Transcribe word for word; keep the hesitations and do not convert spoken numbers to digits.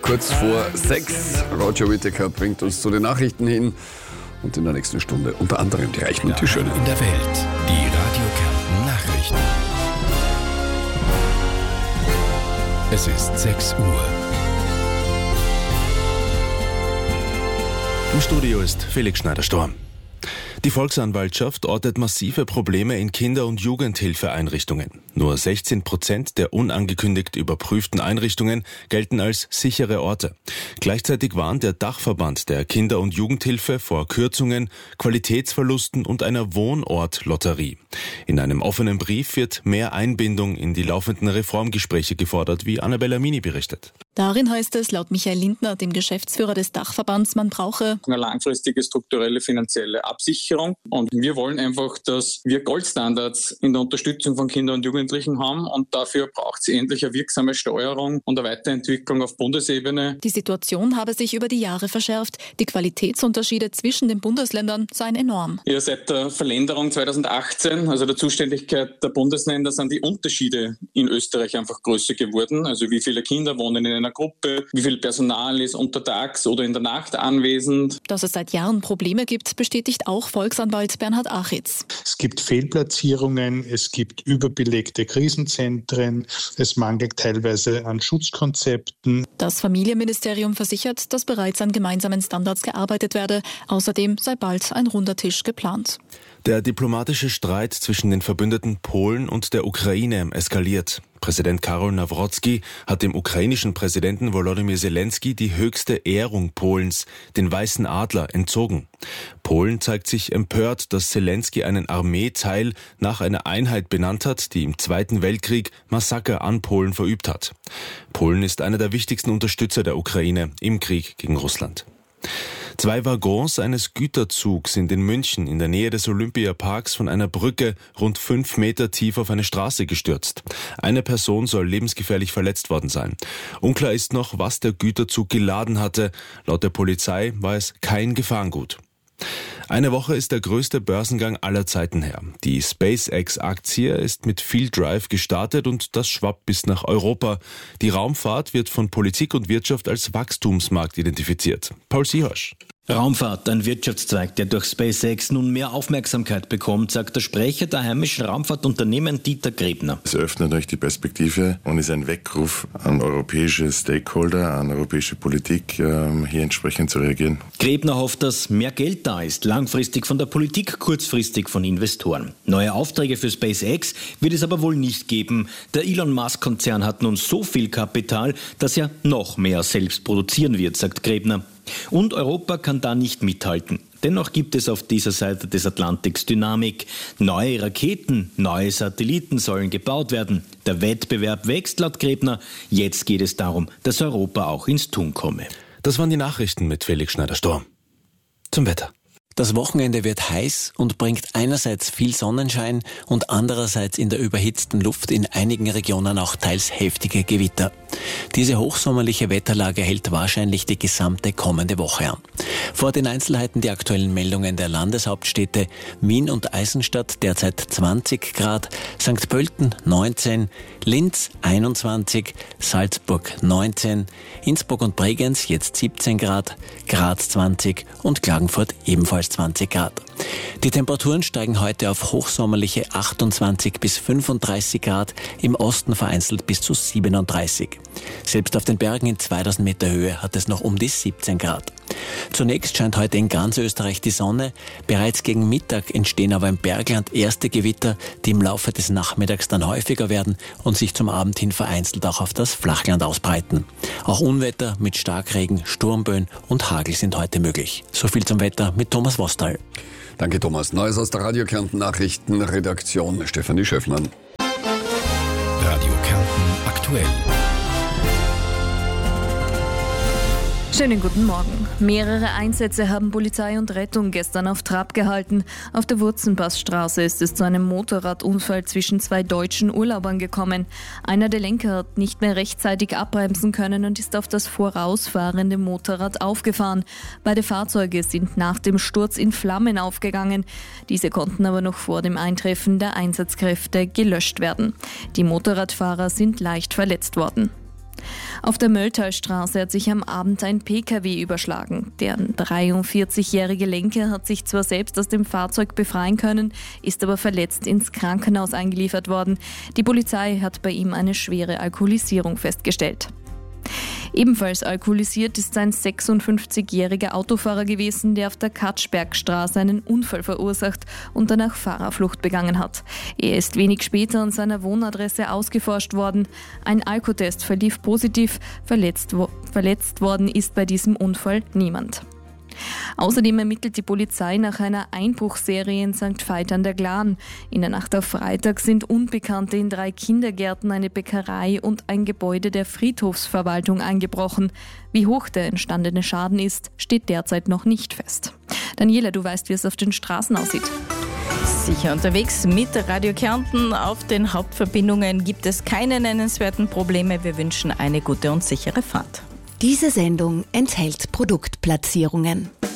kurz vor sechs. Roger Whittaker bringt uns zu den Nachrichten hin und in der nächsten Stunde unter anderem die Reichen und die Schönen. In der Welt, die Radio Kärnten Nachrichten. Es ist sechs Uhr. Im Studio ist Felix Schneider-Storm. Die Volksanwaltschaft ortet massive Probleme in Kinder- und Jugendhilfeeinrichtungen. Nur sechzehn Prozent der unangekündigt überprüften Einrichtungen gelten als sichere Orte. Gleichzeitig warnt der Dachverband der Kinder- und Jugendhilfe vor Kürzungen, Qualitätsverlusten und einer Wohnortlotterie. In einem offenen Brief wird mehr Einbindung in die laufenden Reformgespräche gefordert, wie Annabella Mini berichtet. Darin heißt es laut Michael Lindner, dem Geschäftsführer des Dachverbands, man brauche eine langfristige strukturelle finanzielle Absicherung. Und wir wollen einfach, dass wir Goldstandards in der Unterstützung von Kindern und Jugendlichen haben. Und dafür braucht es endlich eine wirksame Steuerung und eine Weiterentwicklung auf Bundesebene. Die Situation habe sich über die Jahre verschärft. Die Qualitätsunterschiede zwischen den Bundesländern seien enorm. Ja, seit der Verlängerung zweitausendachtzehn, also der Zuständigkeit der Bundesländer, sind die Unterschiede in Österreich einfach größer geworden. Also wie viele Kinder wohnen in einer Gruppe, wie viel Personal ist untertags oder in der Nacht anwesend. Dass es seit Jahren Probleme gibt, bestätigt auch Volksanwalt Bernhard Achitz. Es gibt Fehlplatzierungen, es gibt überbelegte Krisenzentren, es mangelt teilweise an Schutzkonzepten. Das Familienministerium versichert, dass bereits an gemeinsamen Standards gearbeitet werde. Außerdem sei bald ein runder Tisch geplant. Der diplomatische Streit zwischen den Verbündeten Polen und der Ukraine eskaliert. Präsident Karol Nawrocki hat dem ukrainischen Präsidenten Volodymyr Zelensky die höchste Ehrung Polens, den Weißen Adler, entzogen. Polen zeigt sich empört, dass Zelensky einen Armeeteil nach einer Einheit benannt hat, die im Zweiten Weltkrieg Massaker an Polen verübt hat. Polen ist einer der wichtigsten Unterstützer der Ukraine im Krieg gegen Russland. Zwei Waggons eines Güterzugs sind in München in der Nähe des Olympiaparks von einer Brücke rund fünf Meter tief auf eine Straße gestürzt. Eine Person soll lebensgefährlich verletzt worden sein. Unklar ist noch, was der Güterzug geladen hatte. Laut der Polizei war es kein Gefahrengut. Eine Woche ist der größte Börsengang aller Zeiten her. Die SpaceX-Aktie ist mit viel Drive gestartet und das schwappt bis nach Europa. Die Raumfahrt wird von Politik und Wirtschaft als Wachstumsmarkt identifiziert. Paul Siehosch. Raumfahrt, ein Wirtschaftszweig, der durch SpaceX nun mehr Aufmerksamkeit bekommt, sagt der Sprecher der heimischen Raumfahrtunternehmen Dieter Grebner. Es öffnet euch die Perspektive und ist ein Weckruf an europäische Stakeholder, an europäische Politik, hier entsprechend zu reagieren. Grebner hofft, dass mehr Geld da ist, langfristig von der Politik, kurzfristig von Investoren. Neue Aufträge für SpaceX wird es aber wohl nicht geben. Der Elon Musk-Konzern hat nun so viel Kapital, dass er noch mehr selbst produzieren wird, sagt Grebner. Und Europa kann da nicht mithalten. Dennoch gibt es auf dieser Seite des Atlantiks Dynamik. Neue Raketen, neue Satelliten sollen gebaut werden. Der Wettbewerb wächst laut Grebner. Jetzt geht es darum, dass Europa auch ins Tun komme. Das waren die Nachrichten mit Felix Schneider-Storm. Zum Wetter. Das Wochenende wird heiß und bringt einerseits viel Sonnenschein und andererseits in der überhitzten Luft in einigen Regionen auch teils heftige Gewitter. Diese hochsommerliche Wetterlage hält wahrscheinlich die gesamte kommende Woche an. Vor den Einzelheiten die aktuellen Meldungen der Landeshauptstädte: Wien und Eisenstadt derzeit zwanzig Grad, Sankt Pölten neunzehn, Linz einundzwanzig, Salzburg neunzehn, Innsbruck und Bregenz jetzt siebzehn Grad, Graz zwanzig und Klagenfurt ebenfalls zwanzig Grad. Die Temperaturen steigen heute auf hochsommerliche achtundzwanzig bis fünfunddreißig Grad, im Osten vereinzelt bis zu siebenunddreißig. Selbst auf den Bergen in zweitausend Meter Höhe hat es noch um die siebzehn Grad. Zunächst scheint heute in ganz Österreich die Sonne. Bereits gegen Mittag entstehen aber im Bergland erste Gewitter, die im Laufe des Nachmittags dann häufiger werden und sich zum Abend hin vereinzelt auch auf das Flachland ausbreiten. Auch Unwetter mit Starkregen, Sturmböen und Hagel sind heute möglich. So viel zum Wetter mit Thomas Wostal. Danke Thomas. Neues aus der Radio Kärnten Nachrichtenredaktion, Stefanie Schöffmann. Radio Kärnten aktuell. Schönen guten Morgen. Mehrere Einsätze haben Polizei und Rettung gestern auf Trab gehalten. Auf der Wurzenpassstraße ist es zu einem Motorradunfall zwischen zwei deutschen Urlaubern gekommen. Einer der Lenker hat nicht mehr rechtzeitig abbremsen können und ist auf das vorausfahrende Motorrad aufgefahren. Beide Fahrzeuge sind nach dem Sturz in Flammen aufgegangen. Diese konnten aber noch vor dem Eintreffen der Einsatzkräfte gelöscht werden. Die Motorradfahrer sind leicht verletzt worden. Auf der Mölltalstraße hat sich am Abend ein P K W überschlagen. Der dreiundvierzigjährige Lenker hat sich zwar selbst aus dem Fahrzeug befreien können, ist aber verletzt ins Krankenhaus eingeliefert worden. Die Polizei hat bei ihm eine schwere Alkoholisierung festgestellt. Ebenfalls alkoholisiert ist ein sechsundfünfzigjähriger Autofahrer gewesen, der auf der Katschbergstraße einen Unfall verursacht und danach Fahrerflucht begangen hat. Er ist wenig später an seiner Wohnadresse ausgeforscht worden. Ein Alkotest verlief positiv, verletzt, wo- verletzt worden ist bei diesem Unfall niemand. Außerdem ermittelt die Polizei nach einer Einbruchserie in Sankt Veit an der Glan. In der Nacht auf Freitag sind Unbekannte in drei Kindergärten, eine Bäckerei und ein Gebäude der Friedhofsverwaltung eingebrochen. Wie hoch der entstandene Schaden ist, steht derzeit noch nicht fest. Daniela, du weißt, wie es auf den Straßen aussieht. Sicher unterwegs mit Radio Kärnten. Auf den Hauptverbindungen gibt es keine nennenswerten Probleme. Wir wünschen eine gute und sichere Fahrt. Diese Sendung enthält Produktplatzierungen.